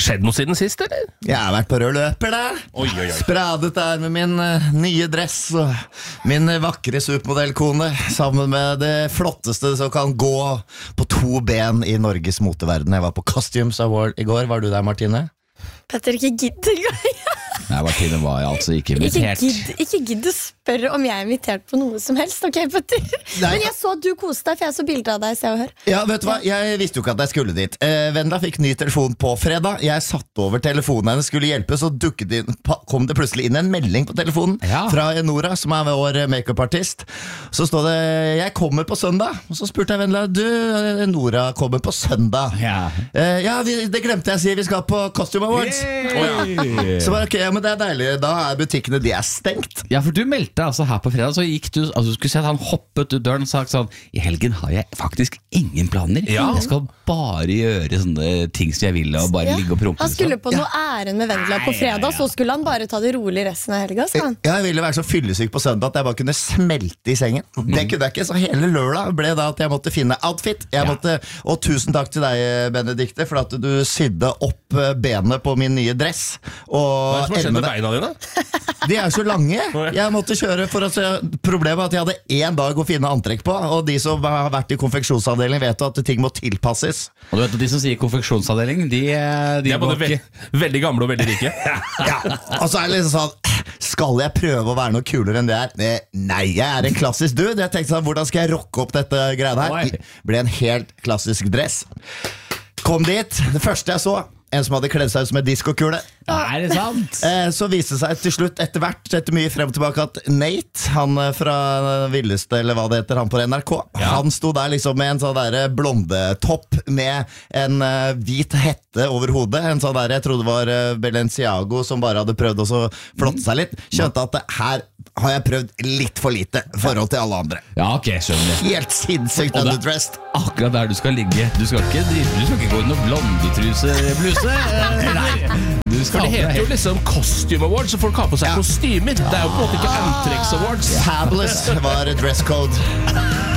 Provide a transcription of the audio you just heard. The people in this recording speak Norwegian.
skjedd noe siden sist, eller? Jeg har vært på rød løper da. Oi. Spradet der med min nye dress og min vakre supermodellkone, sammen med det flotteste som kan gå på 2 ben i Norges moteverden. Jeg var på Costumes Award i går. Var du der, Martine? Petter, ikke gidd engang. Nei, Martine var altså ikke invitert. Ikke gidd å spørre om jeg er invitert på noe som helst. Ok, Petter? Nei. Men jeg så at du koste deg, for jeg så bilder av deg. Se og hør. Ja, vet du hva? Jeg visste jo ikke at jeg skulle dit. Vendela fikk ny telefon på fredag. Jeg satt over telefonen hennes, skulle hjelpe, så kom det plutselig inn en melding på telefonen fra Nora, som er vår make-up-artist. Så stod det 'Jeg kommer på søndag'. Og så spurte jeg Vendela 'Du, Nora kommer på søndag'. Det glemte jeg å si. Vi skal på Costume Awards. Så bare, ok, men det er deilig. Da er butikkene, de er stengt. Ja, for du meldte altså her på fredag. Så gikk du, altså du skulle se at han hoppet ut døren og sagt sånn: I helgen har jeg faktisk ingen planer. Jeg skal bare gjøre sånne ting som jeg vil, og bare ligge og prompe. Han skulle på noe æren med Vendela på fredag. Så skulle han bare ta det rolig resten av helga. Jeg ville være så fyllesyk på søndag at jeg bare kunne smelte i sengen. Det kunne jeg ikke, så hele lørdag ble da at jeg måtte finne outfit. Og tusen takk til deg, Benedikte, for at du sydde opp benet på min nye dress. Hva er det som har skjedd med beina dine? De er så lange. Jeg måtte kjøre for å se. Problemet var at jeg hadde 1 dag å finne antrekk på. Og de som har vært i konfeksjonsavdeling vet at ting må tilpasses. Og du vet at de som sier konfeksjonsavdeling, de er både veldig gamle og veldig rike. Og så er det liksom sånn: skal jeg prøve å være noe kulere enn det er? Nei, jeg er en klassisk dude. Jeg tenkte sånn, hvordan skal jeg rocke opp dette greiene her? Det ble en helt klassisk dress. Kom dit, det første jeg så, en som hadde kledd seg ut som en diskokule. Er det sant? Så viste det seg til slutt, etter mye frem og tilbake, at Nate, han fra Villeste, eller hva det heter, han på NRK, han sto der liksom med en sånn der blondetopp med en hvit hette over hodet. En sånn der, jeg trodde det var Balenciago som bare hadde prøvd å flotte seg litt. Skjønte at her har jeg prøvd litt for lite i forhold til alle andre. Ja, ok, skjønner. Helt sinnssykt underdressed. Akkurat der du skal ligge. Du skal ikke gå i noe blondetruse-bluse. For det heter jo liksom Costume Awards, så folk har på seg kostymer. Det er jo på en måte ikke Antrex Awards. Fabulous var dress code.